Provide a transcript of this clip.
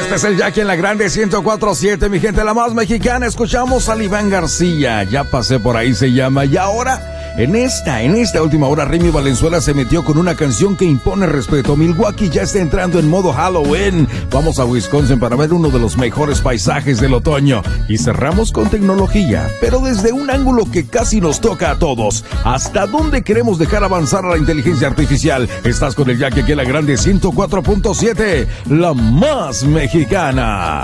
Este es el Jackie en la Grande 104.7, mi gente, la más mexicana. Escuchamos a Iván García, ya pasé por ahí se llama. Y ahora, en esta última hora, Remy Valenzuela se metió con una canción que impone respeto. Milwaukee ya está entrando en modo Halloween. Vamos a Wisconsin para ver uno de los mejores paisajes del otoño. Y cerramos con tecnología, pero desde un ángulo que casi nos toca a todos. ¿Hasta dónde queremos dejar avanzar a la inteligencia artificial? Estás con el Jackie aquí en la Grande 104.7, la más mexicana.